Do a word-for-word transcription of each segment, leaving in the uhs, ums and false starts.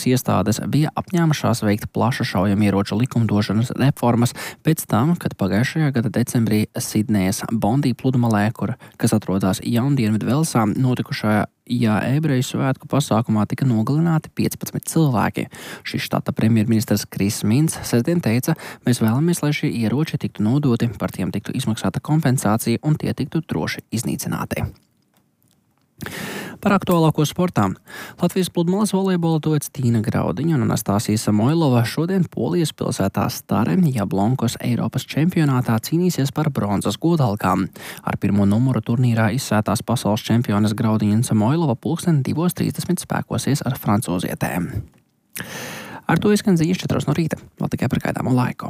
iestādes bija apņēmušās veikt plaša šaujamieroču likumdošanas reformas pēc tam, kad pagājušajā gada decembrī Sidnejas Bondī pludmalē, kur, kas atrodas Jaundienvidu Velsā, notikušajā Ja ebreju svētku pasākumā tika nogalināti piecpadsmit cilvēki. Šis štata premjerministrs Kris Mints sestdien teica, mēs vēlamies, lai šie ieroči tiktu nodoti, par tiem tiktu izmaksāta kompensācija un tie tiktu droši iznīcināti. Par aktuālāko sportā. Latvijas pludmales volejbola duets Tīna Graudiņa un Anastasija Samoilova šodien Polijas pilsētā Stare Jablonkos Eiropas čempionātā cīnīsies par bronzas godalgām. Ar pirmo numuru turnīrā izsētās pasaules čempiones Graudiņa un Samoilova pulksten divos trīsdesmit spēkosies ar francūzietēm. Ar to izskan ziņas četros no rīta. Vēl tikai par gaidāmo laiku.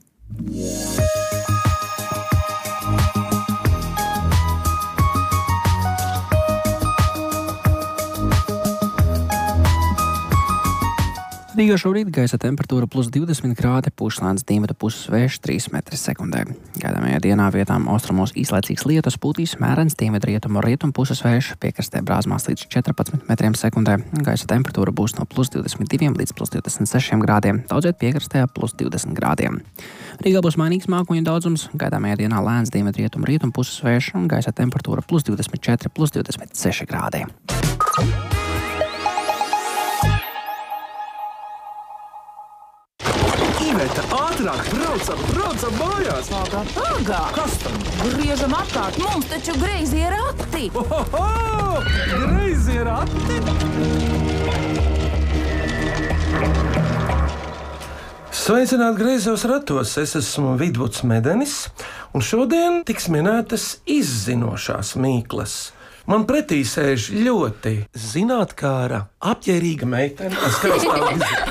Rīgā šorīt gaisa temperatūra plus divdesmit grādi, puslēns dienvidu puses vējš trīs metri sekundē. Gaidāmajā dienā vietām austrumos īslaicīgs lietus, pūtīs mērens dienvidu rietumu rietumu puses vējš, piekrastē brāzmās līdz četrpadsmit metriem sekundē. Gaisa temperatūra būs no plus divdesmit diviem līdz plus divdesmit sešiem grādiem, daudziet piekrastē plus divdesmit grādiem. Rīgā būs mainīgs mākoņu daudzums, gaidāmajā dienā lēns dienvidu rietumu rietumu puses vējš un gaisa temperatūra plus divdesmit četri, plus divdesmit seši grādi. Iveta, ātrāk, braucam, braucam mājās! Pagā, pagā! Kas tam? Griežam apkārt, mums taču greizi ir rati! Ohoho! Greizi ir rati! Sveicināt greizos ratos, es esmu Vidvuds Medenis, un šodien tiks minētas izzinošās mīklas. Man pretī sēž ļoti zinātkāra, apģērīga meitene, ar skaistām izjūtām.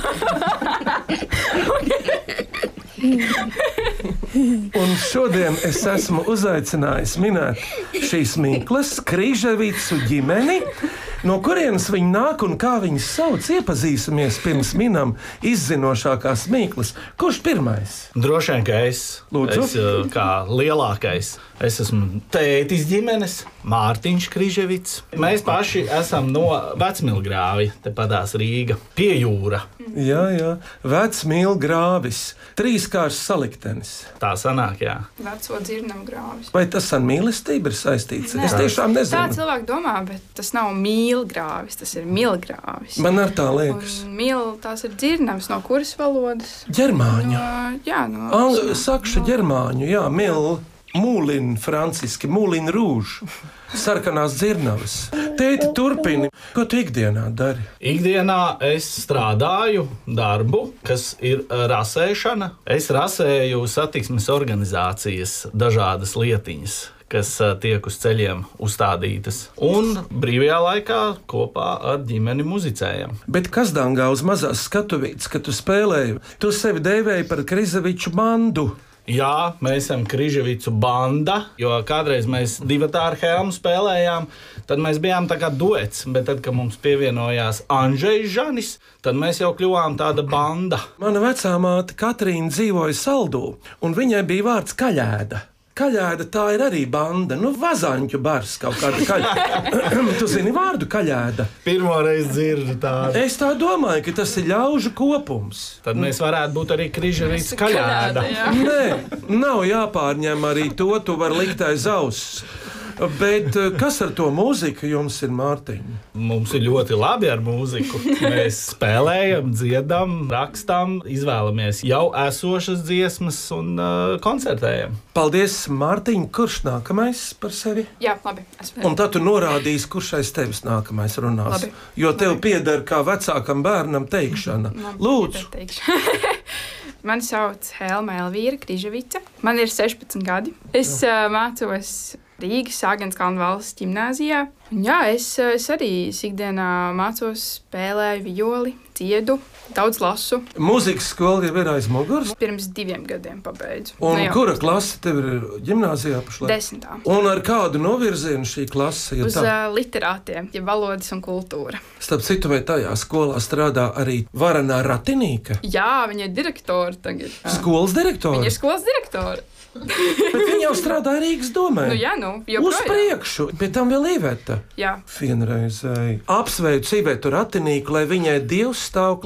Un šodien es esmu uzaicinājis minēt šīs mīklas Križevicu ģimeni, no kurienes viņi nāk un kā viņas sauc. Iepazīsimies pirms minam izzinošākās mīklas. Kurš pirmais? Droši vien, ka es. Lūdzu. Es kā lielākais. Es esmu tētis ģimenes, Mārtiņš Križevits. Mēs paši esam no Vecmilgrāvi, tepadās Rīga, pie jūra. Jā, jā, Vecmilgrāvis, trīskārs saliktenis. Tā sanāk, jā. Veco dzirnavu grāvis. Vai tas ar mīlestību ir saistīts? Nē. Es tiešām Tā nezinu. cilvēki domā, bet tas nav mīlgrāvis, tas ir milgrāvis. Man ar tā liekas. Un mil, tās ir dzirnavas, no kuras valodas? Ģermāņu. No, jā, no... Ang- Sakšu ģermāņu, jā, mil, mūlin, franciski, mūlin rūž. Sarkanās dzirnavas. Tēti, turpini. Ko tu ikdienā dari? Ikdienā es strādāju darbu, kas ir rasēšana. Es rasēju satiksmes organizācijas dažādas lietiņas, kas tiek uz ceļiem uzstādītas. Un brīvajā laikā kopā ar ģimeni muzicējam. Bet kas dangā uz mazās skatuvītes, kad tu spēlēji? Tu sevi dēvēji par Križeviču bandu. Jā, mēs esam Križevicu banda, jo kādreiz mēs divatā ar Helmu spēlējām, tad mēs bijām tā kā duets, bet tad, kad mums pievienojās Andžejs Žanis, tad mēs jau kļuvām tāda banda. Mana vecā māte Katrīna dzīvoja Saldū, un viņai bija vārds Kaļēda. Kaļēda tā ir arī banda, nu vazaņķu bars kaut kāda kaļēda. Tu zini vārdu Kaļēda? Pirmo reizi dzirdu tādu. Es tā domāju, ka tas ir ļaužu kopums. Tad mēs varētu būt arī Križevics Kaļēda. Nē, nav jāpārņem arī to, tu var likt aiz auss. Bet kas ar to mūziku jums ir, Mārtiņ? Mums ir ļoti labi ar mūziku. Mēs spēlējam, dziedam, rakstām, izvēlamies jau esošas dziesmas un uh, koncertējam. Paldies, Mārtiņ. Kurš nākamais par sevi? Jā, labi. Es... Un tad tu norādīsi, kurš aiz tevis nākamais runās. Labi. Jo tev Labi. pieder kā vecākam bērnam teikšana. Man Lūdzu. Mani sauc Helma Elvīra Križevica. Man ir sešpadsmit gadi. Es uh, mācos Rīgas Āgenskalna valsts ģimnāzijā. Un jā, es, es arī ikdienā mācos, spēlēju violi, dziedu, daudz lasu. Mūzikas skola jau ir aiz muguras. Pirms diviem gadiem pabeidzu. Un Nu jau kura klase tev ir ģimnāzijā pašlaik? Desmitā. Un ar kādu novirzienu šī klase ir Uz tā? uh, literātiem, ja valodas un kultūra. Starp citu, vai tajā skolā strādā arī Varanā Ratinīka? Jā, viņa ir direktora tagad. Skolas direktora? Viņa ir skolas direktora. Bet viņa jau strādā Rīgas domē. Nu jā, nu, Uz joprojām. priekšu, pie tam vēl Iveta. Jā. Vienreizēji apsveicu Ivetu Ratinīku, lai viņai Dievs stāv